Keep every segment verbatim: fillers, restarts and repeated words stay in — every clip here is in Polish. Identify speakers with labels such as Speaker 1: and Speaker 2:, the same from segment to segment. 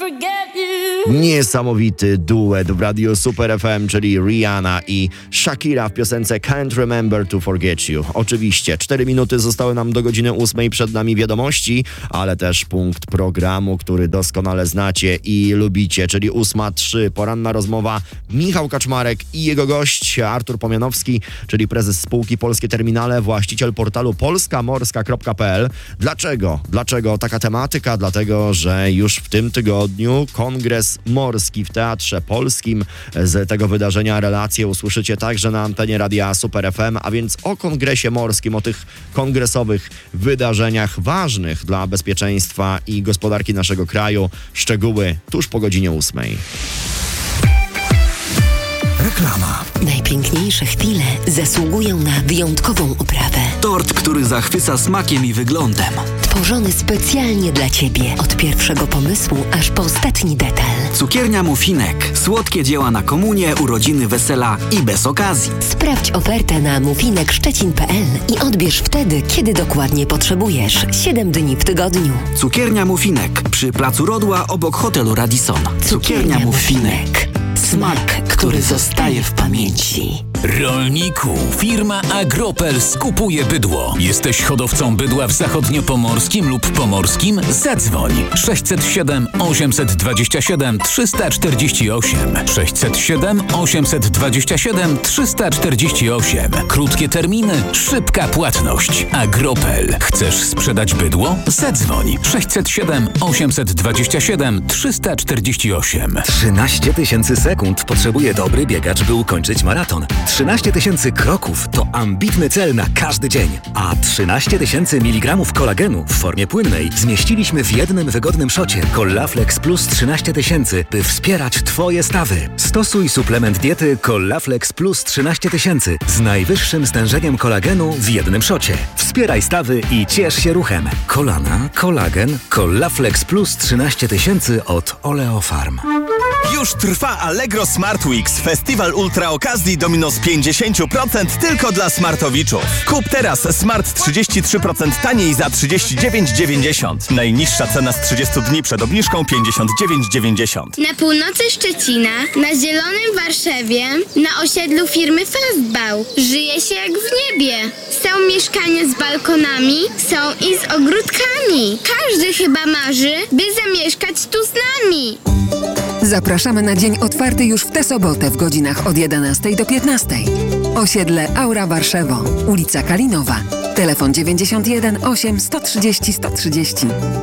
Speaker 1: forget you.
Speaker 2: Niesamowity duet w Radiu Super F M, czyli Rihanna i Shakira w piosence Can't Remember to Forget You. Oczywiście, cztery minuty zostały nam do godziny ósmej, przed nami wiadomości, ale też punkt programu, który doskonale znacie i lubicie, czyli ósma trzy. Poranna rozmowa Michał Kaczmarek i jego gość Artur Pomianowski, czyli prezes spółki Polskie Terminale, właściciel portalu polska morska kropka p l. Dlaczego? Dlaczego taka tematyka? Dlatego, że już w tym tygodniu Kongres Morski w Teatrze Polskim. Z tego wydarzenia relacje usłyszycie także na antenie Radia Super F M, a więc o Kongresie Morskim, o tych kongresowych wydarzeniach ważnych dla bezpieczeństwa i gospodarki naszego kraju. Szczegóły tuż po godzinie ósmej.
Speaker 3: Reklama.
Speaker 4: Najpiękniejsze chwile zasługują na wyjątkową oprawę.
Speaker 3: Tort, który zachwyca smakiem i wyglądem.
Speaker 4: Tworzony specjalnie dla Ciebie. Od pierwszego pomysłu aż po ostatni detal.
Speaker 3: Cukiernia Muffinek. Słodkie dzieła na komunie, urodziny, wesela i bez okazji.
Speaker 4: Sprawdź ofertę na muffinek szczecin kropka p l i odbierz wtedy, kiedy dokładnie potrzebujesz. siedem dni w tygodniu.
Speaker 3: Cukiernia Muffinek. Przy Placu Rodła obok hotelu Radisson. Cukiernia, Cukiernia Muffinek. Smak, który zostaje w pamięci.
Speaker 5: Rolniku, firma Agropel skupuje bydło. Jesteś hodowcą bydła w zachodniopomorskim lub pomorskim? Zadzwoń sześćset siedem osiemset dwadzieścia siedem trzysta czterdzieści osiem. sześćset siedem osiemset dwadzieścia siedem trzysta czterdzieści osiem. Krótkie terminy, szybka płatność. Agropel. Chcesz sprzedać bydło? Zadzwoń sześćset siedem osiemset dwadzieścia siedem trzysta czterdzieści osiem.
Speaker 6: trzynaście tysięcy sekund potrzebuje dobry biegacz, by ukończyć maraton. trzynaście tysięcy kroków to ambitny cel na każdy dzień. A trzynaście tysięcy miligramów kolagenu w formie płynnej zmieściliśmy w jednym wygodnym szocie. Collaflex Plus trzynaście tysięcy, by wspierać Twoje stawy. Stosuj suplement diety Collaflex Plus trzynaście tysięcy z najwyższym stężeniem kolagenu w jednym szocie. Wspieraj stawy i ciesz się ruchem. Kolana, kolagen, Collaflex Plus trzynaście tysięcy od Oleofarm.
Speaker 7: Już trwa Allegro Smart Weeks, festiwal ultra okazji do minus pięćdziesiąt procent tylko dla smartowiczów. Kup teraz smart trzydzieści trzy procent taniej za trzydzieści dziewięć dziewięćdziesiąt. Najniższa cena z trzydziestu dni przed obniżką pięćdziesiąt dziewięć dziewięćdziesiąt.
Speaker 8: Na północy Szczecina, na Zielonym Warszawie, na osiedlu firmy Fastbau. Żyje się jak w niebie. Są mieszkania z balkonami, są i z ogródkami. Każdy chyba marzy, by zamieszkać tu z nami.
Speaker 9: Zapraszamy na dzień otwarty już w tę sobotę w godzinach od jedenastej do piętnastej. Osiedle Aura Warszewo, ulica Kalinowa. Telefon dziewięćdziesiąt jeden osiem sto trzydzieści sto trzydzieści.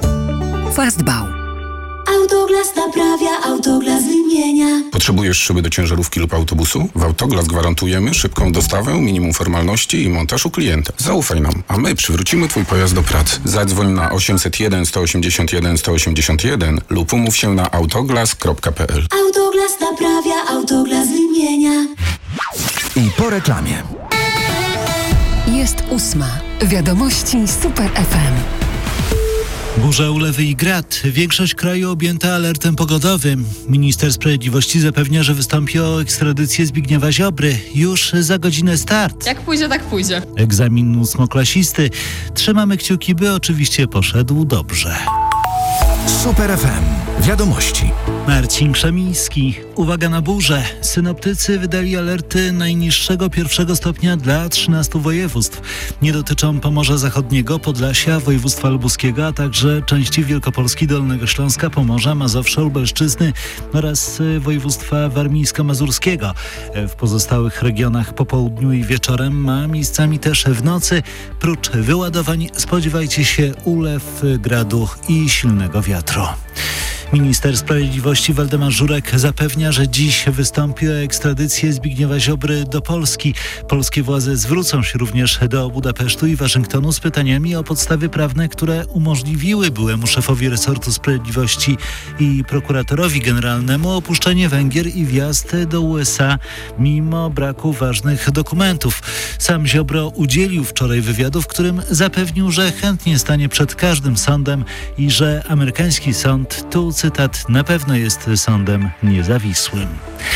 Speaker 9: Fastbau.
Speaker 10: Autoglas naprawia, Autoglas wymienia.
Speaker 11: Potrzebujesz szyby do ciężarówki lub autobusu? W Autoglas gwarantujemy szybką dostawę, minimum formalności i montaż u klienta. Zaufaj nam, a my przywrócimy Twój pojazd do pracy. Zadzwoń na osiemset jeden sto osiemdziesiąt jeden sto osiemdziesiąt jeden lub umów się na autoglas kropka p l.
Speaker 10: Autoglas naprawia, Autoglas wymienia.
Speaker 6: I po reklamie.
Speaker 9: Jest ósma. Wiadomości Super F M.
Speaker 12: Burza, ulewy i grad. Większość kraju objęta alertem pogodowym. Minister Sprawiedliwości zapewnia, że wystąpi o ekstradycję Zbigniewa Ziobry. Już za godzinę start.
Speaker 13: Jak pójdzie, tak pójdzie.
Speaker 12: Egzamin ósmoklasisty. Trzymamy kciuki, by oczywiście poszedł dobrze.
Speaker 6: Super F M. Wiadomości.
Speaker 12: Marcin Krzemiński. Uwaga na burzę. Synoptycy wydali alerty najniższego pierwszego stopnia dla trzynastu województw. Nie dotyczą Pomorza Zachodniego, Podlasia, województwa lubuskiego, a także części Wielkopolski, Dolnego Śląska, Pomorza, Mazowsza, Lubelszczyzny oraz województwa warmińsko-mazurskiego. W pozostałych regionach po południu i wieczorem, a miejscami też w nocy, prócz wyładowań spodziewajcie się ulew, gradu i silnego wiatru. Minister Sprawiedliwości Waldemar Żurek zapewnia, że dziś wystąpi o ekstradycję Zbigniewa Ziobry do Polski. Polskie władze zwrócą się również do Budapesztu i Waszyngtonu z pytaniami o podstawy prawne, które umożliwiły byłemu szefowi resortu sprawiedliwości i prokuratorowi generalnemu opuszczenie Węgier i wjazd do U S A mimo braku ważnych dokumentów. Sam Ziobro udzielił wczoraj wywiadu, w którym zapewnił, że chętnie stanie przed każdym sądem i że amerykański sąd, tu cytat, na pewno jest sądem niezawisłym.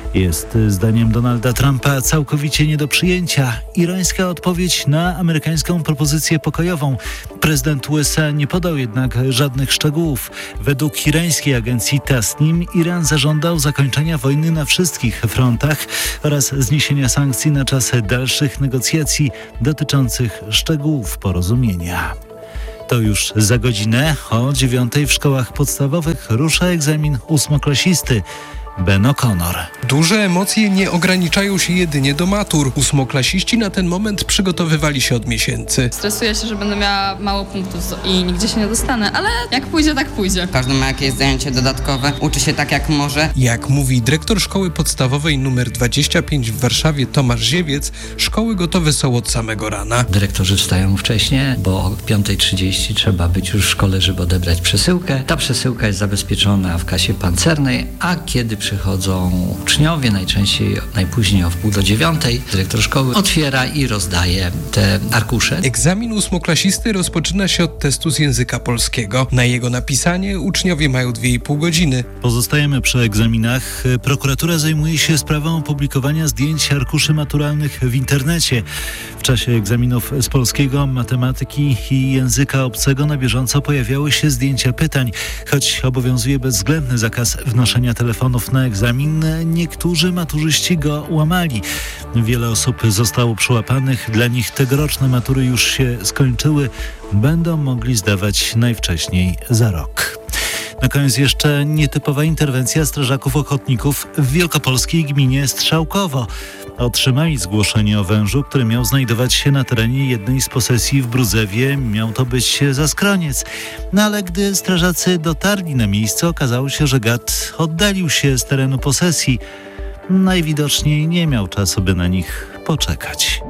Speaker 12: jest zdaniem Donalda Trumpa całkowicie nie do przyjęcia. Irańska odpowiedź na amerykańską propozycję pokojową. Prezydent U S A nie podał jednak żadnych szczegółów. Według irańskiej agencji Tasnim Iran zażądał zakończenia wojny na wszystkich frontach oraz zniesienia sankcji na czas dalszych negocjacji dotyczących szczegółów porozumienia. To już za godzinę o dziewiątej w szkołach podstawowych rusza egzamin ósmoklasisty. Ben O'Connor.
Speaker 1: Duże emocje nie ograniczają się jedynie do matur. Ósmoklasiści na ten moment przygotowywali się od miesięcy.
Speaker 13: Stresuję się, że będę miała mało punktów i nigdzie się nie dostanę, ale jak pójdzie, tak pójdzie.
Speaker 14: Każdy ma jakieś zajęcie dodatkowe, uczy się tak jak może.
Speaker 1: Jak mówi dyrektor szkoły podstawowej nr dwadzieścia pięć w Warszawie Tomasz Ziewiec, szkoły gotowe są od samego rana.
Speaker 15: Dyrektorzy wstają wcześniej, bo o piąta trzydzieści trzeba być już w szkole, żeby odebrać przesyłkę. Ta przesyłka jest zabezpieczona w kasie pancernej, a kiedy przychodzą uczniowie, najczęściej najpóźniej o wpół do dziewiątej, dyrektor szkoły otwiera i rozdaje te arkusze.
Speaker 1: Egzamin ósmoklasisty rozpoczyna się od testu z języka polskiego. Na jego napisanie uczniowie mają dwie i pół godziny.
Speaker 12: Pozostajemy przy egzaminach. Prokuratura zajmuje się sprawą opublikowania zdjęć arkuszy maturalnych w internecie. W czasie egzaminów z polskiego, matematyki i języka obcego na bieżąco pojawiały się zdjęcia pytań. Choć obowiązuje bezwzględny zakaz wnoszenia telefonów na egzamin, niektórzy maturzyści go łamali. Wiele osób zostało przyłapanych. Dla nich tegoroczne matury już się skończyły. Będą mogli zdawać najwcześniej za rok. Na koniec jeszcze nietypowa interwencja strażaków ochotników w wielkopolskiej gminie Strzałkowo. Otrzymali zgłoszenie o wężu, który miał znajdować się na terenie jednej z posesji w Brudzewie. Miał to być zaskroniec. No ale gdy strażacy dotarli na miejsce, okazało się, że gad oddalił się z terenu posesji. Najwidoczniej nie miał czasu, by na nich poczekać.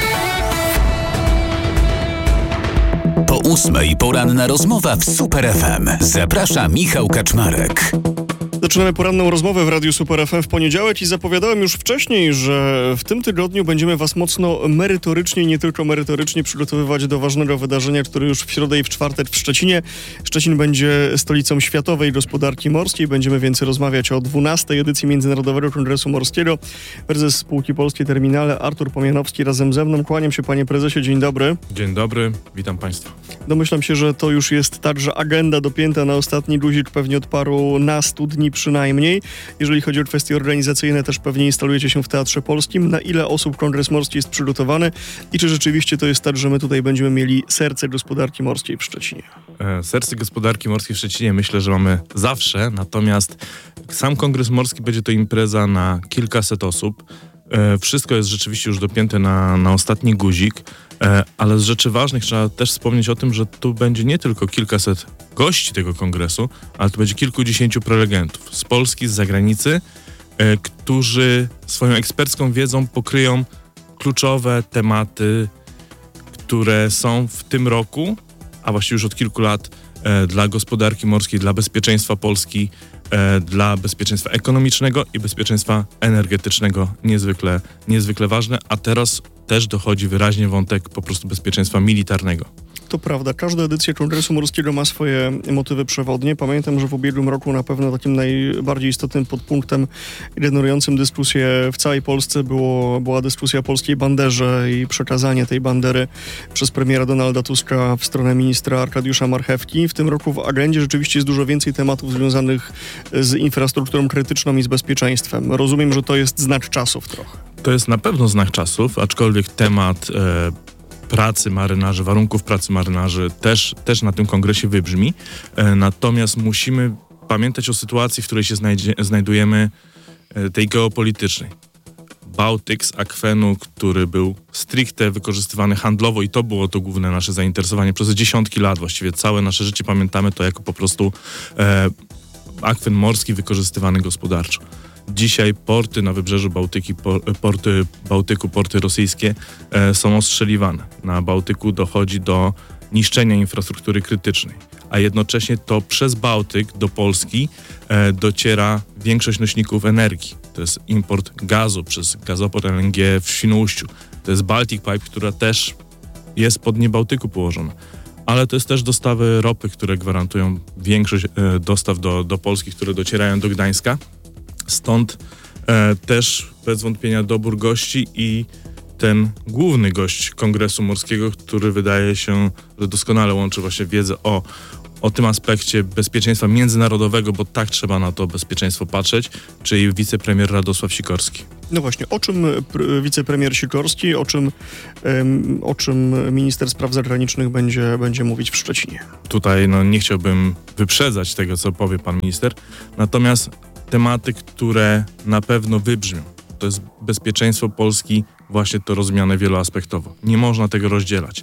Speaker 5: Po ósmej poranna rozmowa w Super F M. Zaprasza Michał Kaczmarek.
Speaker 16: Zaczynamy poranną rozmowę w Radiu Super F M w poniedziałek i zapowiadałem już wcześniej, że w tym tygodniu będziemy Was mocno merytorycznie, nie tylko merytorycznie przygotowywać do ważnego wydarzenia, które już w środę i w czwartek w Szczecinie. Szczecin będzie stolicą światowej gospodarki morskiej. Będziemy więc rozmawiać o dwunastej edycji Międzynarodowego Kongresu Morskiego. Prezes Spółki Polskiej Terminale Artur Pomianowski razem ze mną. Kłaniam się, panie prezesie, dzień dobry.
Speaker 17: Dzień dobry, witam państwa.
Speaker 16: Domyślam się, że to już jest także agenda dopięta na ostatni guzik pewnie od paru nastu dni przynajmniej. Jeżeli chodzi o kwestie organizacyjne, też pewnie instalujecie się w Teatrze Polskim. Na ile osób Kongres Morski jest przygotowany i czy rzeczywiście to jest tak, że my tutaj będziemy mieli serce gospodarki morskiej w Szczecinie?
Speaker 17: E, serce gospodarki morskiej w Szczecinie myślę, że mamy zawsze, natomiast sam Kongres Morski będzie to impreza na kilkaset osób. E, wszystko jest rzeczywiście już dopięte na, na ostatni guzik, e, ale z rzeczy ważnych trzeba też wspomnieć o tym, że tu będzie nie tylko kilkaset gości tego kongresu, ale tu będzie kilkudziesięciu prelegentów z Polski, z zagranicy, e, którzy swoją ekspercką wiedzą pokryją kluczowe tematy, które są w tym roku, a właściwie już od kilku lat, e, dla gospodarki morskiej, dla bezpieczeństwa Polski, e, dla bezpieczeństwa ekonomicznego i bezpieczeństwa energetycznego niezwykle, niezwykle ważne, a teraz też dochodzi wyraźnie wątek po prostu bezpieczeństwa militarnego.
Speaker 16: To prawda, każda edycja Kongresu Morskiego ma swoje motywy przewodnie. Pamiętam, że w ubiegłym roku na pewno takim najbardziej istotnym podpunktem generującym dyskusję w całej Polsce było, była dyskusja o polskiej banderze i przekazanie tej bandery przez premiera Donalda Tuska w stronę ministra Arkadiusza Marchewki. W tym roku w agendzie rzeczywiście jest dużo więcej tematów związanych z infrastrukturą krytyczną i z bezpieczeństwem. Rozumiem, że to jest znak czasów trochę.
Speaker 17: To jest na pewno znak czasów, aczkolwiek temat e, pracy marynarzy, warunków pracy marynarzy też, też na tym kongresie wybrzmi. E, natomiast musimy pamiętać o sytuacji, w której się znajdzie, znajdujemy, e, tej geopolitycznej. Bałtyk z akwenu, który był stricte wykorzystywany handlowo i to było to główne nasze zainteresowanie przez dziesiątki lat. Właściwie całe nasze życie pamiętamy to jako po prostu e, akwen morski wykorzystywany gospodarczo. Dzisiaj porty na wybrzeżu Bałtyki, porty Bałtyku, porty rosyjskie e, są ostrzeliwane. Na Bałtyku dochodzi do niszczenia infrastruktury krytycznej, a jednocześnie to przez Bałtyk do Polski e, dociera większość nośników energii. To jest import gazu przez gazoport L N G w Świnoujściu. To jest Baltic Pipe, która też jest po dnie Bałtyku położona. Ale to jest też dostawy ropy, które gwarantują większość e, dostaw do, do Polski, które docierają do Gdańska. Stąd E, też bez wątpienia dobór gości i ten główny gość Kongresu Morskiego, który wydaje się, że doskonale łączy właśnie wiedzę o, o tym aspekcie bezpieczeństwa międzynarodowego, bo tak trzeba na to bezpieczeństwo patrzeć, czyli wicepremier Radosław Sikorski.
Speaker 16: No właśnie, o czym pr- wicepremier Sikorski, o czym, ym, o czym minister spraw zagranicznych będzie, będzie mówić w Szczecinie?
Speaker 17: Tutaj no, nie chciałbym wyprzedzać tego, co powie pan minister, natomiast tematy, które na pewno wybrzmią, to jest bezpieczeństwo Polski, właśnie to rozumiane wieloaspektowo. Nie można tego rozdzielać.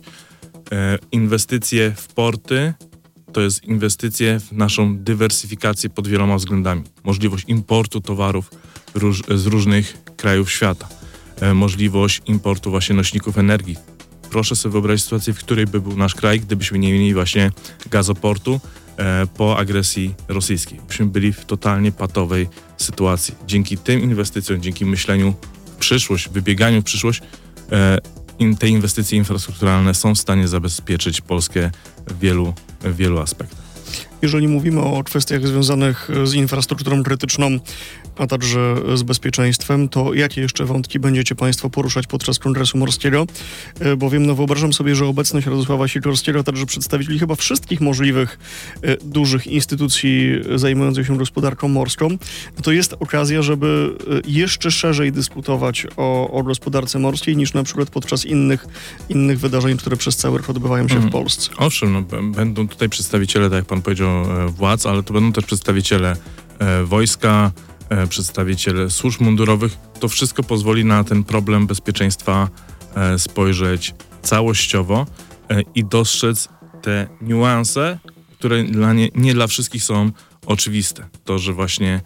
Speaker 17: E, inwestycje w porty to jest inwestycje w naszą dywersyfikację pod wieloma względami. Możliwość importu towarów róż, z różnych krajów świata. E, możliwość importu właśnie nośników energii. Proszę sobie wyobrazić sytuację, w której by był nasz kraj, gdybyśmy nie mieli właśnie gazoportu e, po agresji rosyjskiej. Byśmy byli w totalnie patowej sytuacji. Dzięki tym inwestycjom, dzięki myśleniu w przyszłość, wybieganiu w przyszłość, e, in, te inwestycje infrastrukturalne są w stanie zabezpieczyć Polskę w wielu, w wielu aspektach.
Speaker 16: Jeżeli mówimy o kwestiach związanych z infrastrukturą krytyczną, a także z bezpieczeństwem, to jakie jeszcze wątki będziecie Państwo poruszać podczas Kongresu Morskiego? Bowiem no, wyobrażam sobie, że obecność Radosława Sikorskiego, a także przedstawicieli chyba wszystkich możliwych e, dużych instytucji zajmujących się gospodarką morską, to jest okazja, żeby jeszcze szerzej dyskutować o, o gospodarce morskiej niż na przykład podczas innych, innych wydarzeń, które przez cały rok odbywają się mm. w Polsce.
Speaker 17: Owszem, no, b- będą tutaj przedstawiciele, tak jak pan powiedział, e, władz, ale to będą też przedstawiciele e, wojska, e, przedstawiciele służb mundurowych. To wszystko pozwoli na ten problem bezpieczeństwa e, spojrzeć całościowo e, i dostrzec te niuanse, które dla nie, nie dla wszystkich są oczywiste. To, że właśnie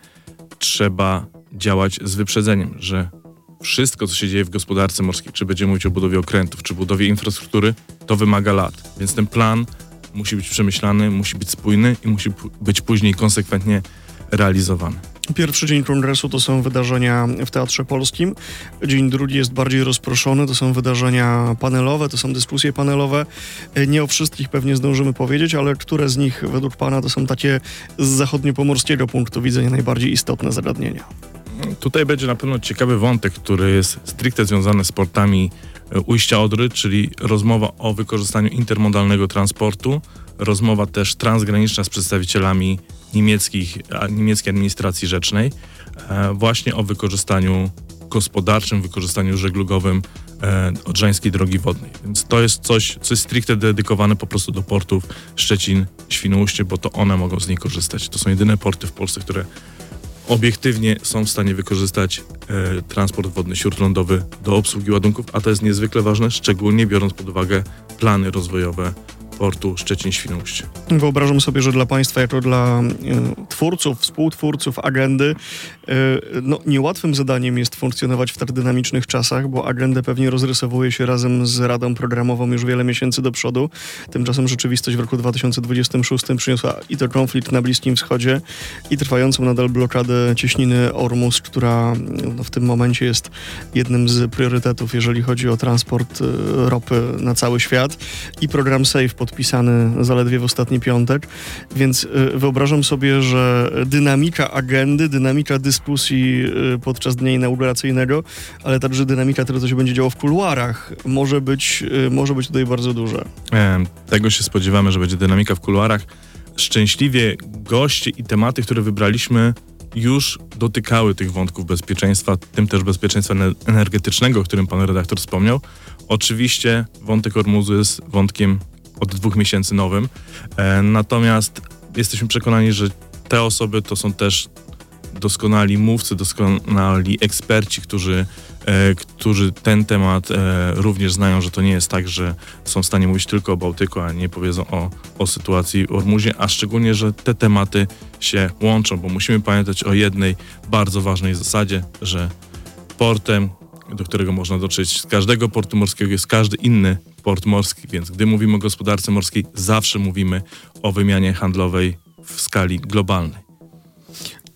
Speaker 17: trzeba działać z wyprzedzeniem, że wszystko, co się dzieje w gospodarce morskiej, czy będziemy mówić o budowie okrętów, czy budowie infrastruktury, to wymaga lat. Więc ten plan musi być przemyślany, musi być spójny i musi p- być później konsekwentnie realizowany.
Speaker 16: Pierwszy dzień kongresu to są wydarzenia w Teatrze Polskim. Dzień drugi jest bardziej rozproszony, to są wydarzenia panelowe, to są dyskusje panelowe. Nie o wszystkich pewnie zdążymy powiedzieć, ale które z nich według pana to są takie z zachodniopomorskiego punktu widzenia najbardziej istotne zagadnienia?
Speaker 17: Tutaj będzie na pewno ciekawy wątek, który jest stricte związany z portami Ujścia-Odry, czyli rozmowa o wykorzystaniu intermodalnego transportu, rozmowa też transgraniczna z przedstawicielami niemieckich, niemieckiej administracji rzecznej, e, właśnie o wykorzystaniu gospodarczym, wykorzystaniu żeglugowym e, Odrzańskiej Drogi Wodnej. Więc to jest coś, co jest stricte dedykowane po prostu do portów Szczecin, Świnoujście, bo to one mogą z niej korzystać. To są jedyne porty w Polsce, które obiektywnie są w stanie wykorzystać e, transport wodny śródlądowy do obsługi ładunków, a to jest niezwykle ważne, szczególnie biorąc pod uwagę plany rozwojowe portu Szczecin-Świnoujście.
Speaker 16: Wyobrażam sobie, że dla państwa, jako dla y, twórców, współtwórców agendy, y, no, niełatwym zadaniem jest funkcjonować w tak dynamicznych czasach, bo agendę pewnie rozrysowuje się razem z Radą Programową już wiele miesięcy do przodu. Tymczasem rzeczywistość w roku dwa tysiące dwudziestym szóstym przyniosła i to konflikt na Bliskim Wschodzie, i trwającą nadal blokadę cieśniny Ormus, która no, w tym momencie jest jednym z priorytetów, jeżeli chodzi o transport y, ropy na cały świat, i program SAFE podpisany zaledwie w ostatni piątek, więc y, wyobrażam sobie, że dynamika agendy, dynamika dyskusji y, podczas dnia inauguracyjnego, ale także dynamika tego, co się będzie działo w kuluarach, może być, y, może być tutaj bardzo duża.
Speaker 17: E, tego się spodziewamy, że będzie dynamika w kuluarach. Szczęśliwie goście i tematy, które wybraliśmy, już dotykały tych wątków bezpieczeństwa, tym też bezpieczeństwa energetycznego, o którym pan redaktor wspomniał. Oczywiście wątek Ormuzu jest wątkiem od dwóch miesięcy nowym, e, natomiast jesteśmy przekonani, że te osoby to są też doskonali mówcy, doskonali eksperci, którzy, e, którzy ten temat e, również znają, że to nie jest tak, że są w stanie mówić tylko o Bałtyku, a nie powiedzą o, o sytuacji w Ormuzie, a szczególnie, że te tematy się łączą, bo musimy pamiętać o jednej bardzo ważnej zasadzie, że portem, do którego można dotrzeć z każdego portu morskiego, jest każdy inny port morski, więc gdy mówimy o gospodarce morskiej, zawsze mówimy o wymianie handlowej w skali globalnej.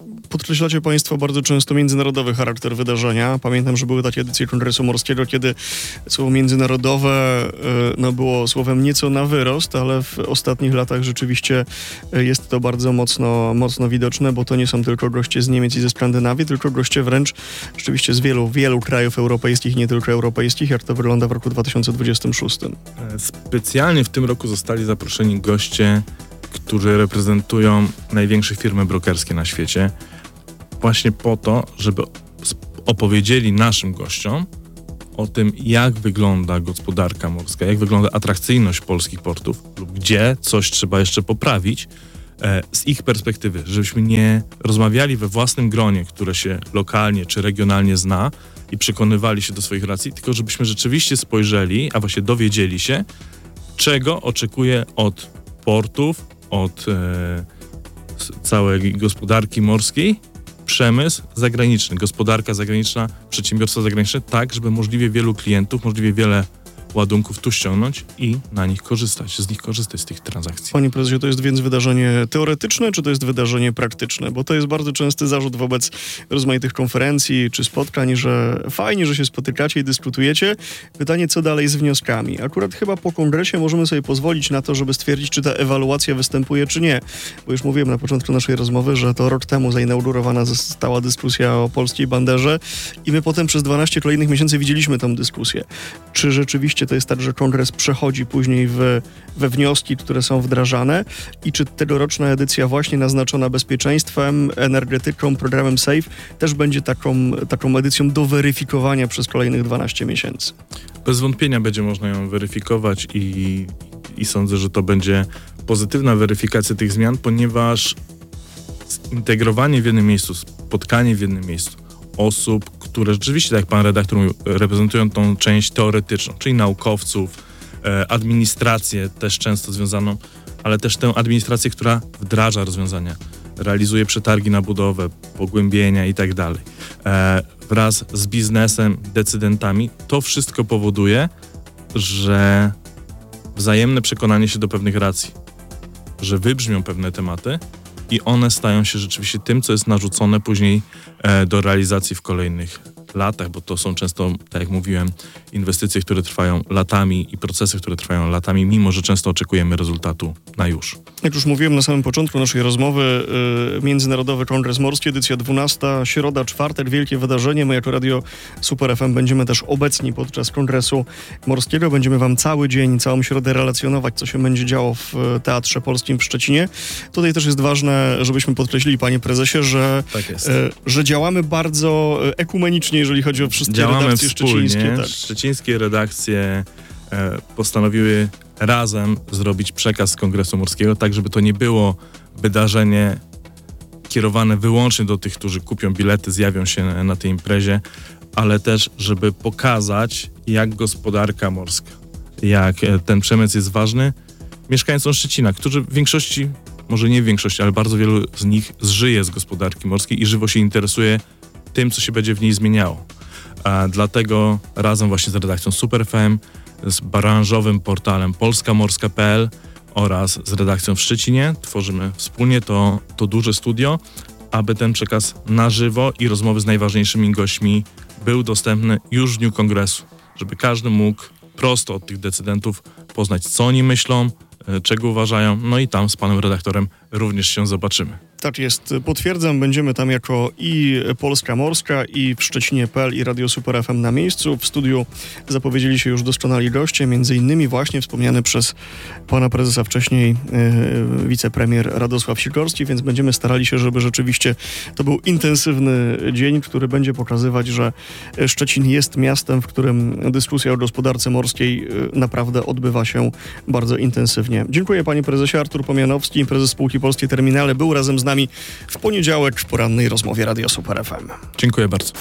Speaker 16: podkreślacie Państwo bardzo często międzynarodowy charakter wydarzenia. Pamiętam, że były takie edycje Kongresu Morskiego, kiedy słowo międzynarodowe no, było słowem nieco na wyrost, ale w ostatnich latach rzeczywiście jest to bardzo mocno, mocno widoczne, bo to nie są tylko goście z Niemiec i ze Skandynawii, tylko goście wręcz rzeczywiście z wielu, wielu krajów europejskich, nie tylko europejskich, jak to wygląda w roku dwa tysiące dwudziestym szóstym.
Speaker 17: Specjalnie w tym roku zostali zaproszeni goście, którzy reprezentują największe firmy brokerskie na świecie, właśnie po to, żeby opowiedzieli naszym gościom o tym, jak wygląda gospodarka morska, jak wygląda atrakcyjność polskich portów lub gdzie coś trzeba jeszcze poprawić e, z ich perspektywy, żebyśmy nie rozmawiali we własnym gronie, które się lokalnie czy regionalnie zna i przekonywali się do swoich racji, tylko żebyśmy rzeczywiście spojrzeli, a właśnie dowiedzieli się, czego oczekuje od portów, od e, całej gospodarki morskiej przemysł zagraniczny, gospodarka zagraniczna, przedsiębiorstwa zagraniczne, tak, żeby możliwie wielu klientów, możliwie wiele ładunków tu ściągnąć i na nich korzystać, z nich korzystać z tych transakcji.
Speaker 16: Panie prezesie, to jest więc wydarzenie teoretyczne, czy to jest wydarzenie praktyczne? Bo to jest bardzo częsty zarzut wobec rozmaitych konferencji czy spotkań, że fajnie, że się spotykacie i dyskutujecie. Pytanie, co dalej z wnioskami? Akurat chyba po kongresie możemy sobie pozwolić na to, żeby stwierdzić, czy ta ewaluacja występuje, czy nie. Bo już mówiłem na początku naszej rozmowy, że to rok temu zainaugurowana została dyskusja o polskiej banderze i my potem przez dwanaście kolejnych miesięcy widzieliśmy tę dyskusję. Czy rzeczywiście to jest tak, że kongres przechodzi później w, we wnioski, które są wdrażane i czy tegoroczna edycja właśnie naznaczona bezpieczeństwem, energetyką, programem SAFE też będzie taką, taką edycją do weryfikowania przez kolejnych dwanaście miesięcy?
Speaker 17: Bez wątpienia będzie można ją weryfikować i, i sądzę, że to będzie pozytywna weryfikacja tych zmian, ponieważ zintegrowanie w jednym miejscu, spotkanie w jednym miejscu osób, które rzeczywiście, tak jak pan redaktor mówił, reprezentują tą część teoretyczną, czyli naukowców, e, administrację też często związaną, ale też tę administrację, która wdraża rozwiązania, realizuje przetargi na budowę, pogłębienia i tak dalej. E, wraz z biznesem, decydentami, to wszystko powoduje, że wzajemne przekonanie się do pewnych racji, że wybrzmią pewne tematy, i one stają się rzeczywiście tym, co jest narzucone później e, do realizacji w kolejnych latach, bo to są często, tak jak mówiłem, inwestycje, które trwają latami i procesy, które trwają latami, mimo że często oczekujemy rezultatu na już.
Speaker 16: Jak już mówiłem na samym początku naszej rozmowy, yy, Międzynarodowy Kongres Morski, edycja dwunasta, środa, czwartek, wielkie wydarzenie. My jako Radio Super F M będziemy też obecni podczas Kongresu Morskiego. Będziemy wam cały dzień, całą środę relacjonować, co się będzie działo w Teatrze Polskim w Szczecinie. Tutaj też jest ważne, żebyśmy podkreślili, panie prezesie, że,
Speaker 17: tak jest.
Speaker 16: yy, że działamy bardzo ekumenicznie, jeżeli chodzi o wszystkie
Speaker 17: Działamy
Speaker 16: redakcje
Speaker 17: wspólnie.
Speaker 16: szczecińskie. Tak.
Speaker 17: Szczecińskie redakcje e, postanowiły razem zrobić przekaz z Kongresu Morskiego, tak żeby to nie było wydarzenie kierowane wyłącznie do tych, którzy kupią bilety, zjawią się na, na tej imprezie, ale też, żeby pokazać, jak gospodarka morska, jak e, ten przemysł jest ważny mieszkańcom Szczecina, którzy w większości, może nie w większości, ale bardzo wielu z nich zżyje z gospodarki morskiej i żywo się interesuje tym, co się będzie w niej zmieniało. A dlatego razem właśnie z redakcją Super F M, z branżowym portalem polska morska kropka p l oraz z redakcją w Szczecinie tworzymy wspólnie to, to duże studio, aby ten przekaz na żywo i rozmowy z najważniejszymi gośćmi był dostępny już w dniu kongresu, żeby każdy mógł prosto od tych decydentów poznać, co oni myślą, czego uważają, no i tam z panem redaktorem również się zobaczymy.
Speaker 16: Tak jest, potwierdzam, będziemy tam jako i Polska Morska, i w Szczecinie kropka p l, i Radio Super F M na miejscu. W studiu zapowiedzieli się już doskonali goście, między innymi właśnie wspomniany przez pana prezesa wcześniej yy, wicepremier Radosław Sikorski, więc będziemy starali się, żeby rzeczywiście to był intensywny dzień, który będzie pokazywać, że Szczecin jest miastem, w którym dyskusja o gospodarce morskiej yy, naprawdę odbywa się bardzo intensywnie. Dziękuję panie prezesie. Artur Pomianowski, prezes spółki Polskie Terminale, był razem z nami w poniedziałek w porannej rozmowie Radio Super F M.
Speaker 17: Dziękuję bardzo.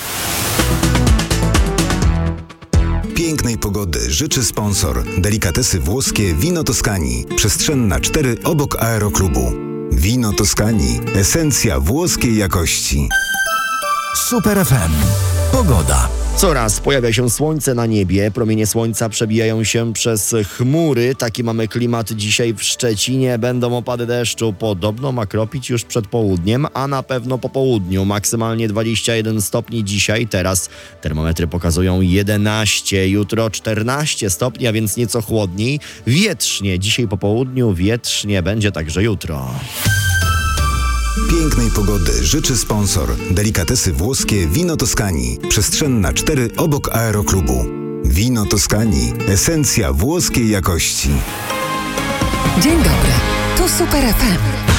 Speaker 18: Pięknej pogody życzy sponsor. Delikatesy włoskie Wino Toskani. Przestrzenna cztery obok Aeroklubu. Wino Toskani. Esencja włoskiej jakości.
Speaker 19: Super F M. Pogoda.
Speaker 2: Coraz pojawia się słońce na niebie, promienie słońca przebijają się przez chmury. Taki mamy klimat dzisiaj w Szczecinie. Będą opady deszczu, podobno ma kropić już przed południem, a na pewno po południu. Maksymalnie dwadzieścia jeden stopni dzisiaj, teraz termometry pokazują jedenaście, jutro czternaście stopni, a więc nieco chłodniej. Wietrznie, dzisiaj po południu wietrznie będzie także jutro.
Speaker 18: Pięknej pogody życzy sponsor. Delikatesy włoskie Vino Toscani. Przestrzenna cztery obok Aeroklubu. Vino Toscani. Esencja włoskiej jakości.
Speaker 9: Dzień dobry, tu Super F M.